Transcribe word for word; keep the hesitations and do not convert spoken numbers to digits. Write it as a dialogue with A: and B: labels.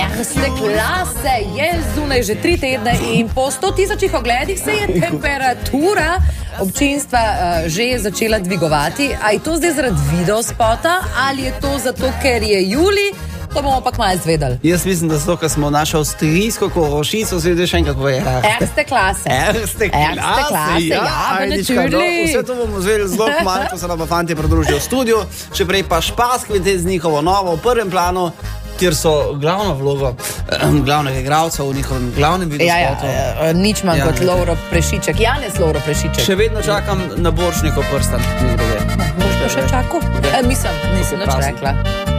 A: Erste klase je zunaj že tri tedne in po sto tisočih ogledih se je temperatura občinstva uh, že začela dvigovati. A je to zdaj zaradi videospota ali je to zato, ker je julij? To bomo pa kmalu izvedeli.
B: Jaz mislim, da zato, ker smo našo avstrijsko korošico, se je še enkrat povedal.
A: Erste klase.
B: Erste klase.
A: Erste klase, ja, ja
B: natürlich. Vse to bomo zvedeli zelo kmalu, ko se nam pa fanti pridružijo v studiu. Še prej pa Špas kvintet z njihovo novo v prvem planu, kjer so glavno vlogo eh, glavnega igralca v njihovem glavnem videospotu.
A: Ja, ja, nič manj ja, kot Lovro Prešiček. Janez Lovro Prešiček.
B: Še vedno čakam na Borštnikov prstan.
A: Boš pa še čakal? E, mislim, nisem nič rekla.